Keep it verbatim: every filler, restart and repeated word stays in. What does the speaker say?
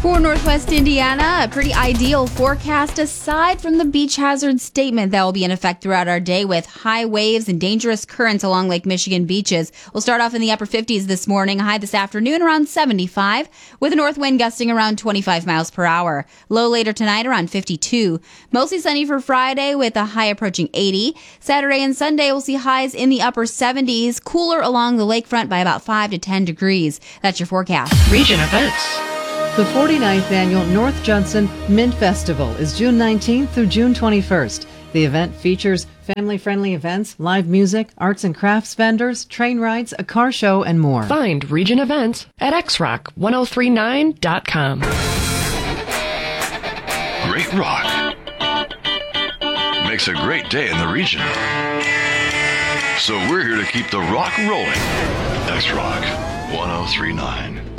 For Northwest Indiana, a pretty ideal forecast aside from the beach hazard statement that will be in effect throughout our day with high waves and dangerous currents along Lake Michigan beaches. We'll start off in the upper fifties this morning, high this afternoon around seventy-five, with a north wind gusting around twenty-five miles per hour. Low later tonight around fifty-two. Mostly sunny for Friday with a high approaching eighty. Saturday and Sunday we'll see highs in the upper seventies, cooler along the lakefront by about five to ten degrees. That's your forecast. Region events. The forty-ninth Annual North Johnson Mint Festival is June nineteenth through June twenty-first. The event features family-friendly events, live music, arts and crafts vendors, train rides, a car show, and more. Find region events at x rock ten thirty-nine dot com. Great rock makes a great day in the region. So we're here to keep the rock rolling. X-Rock ten thirty-nine.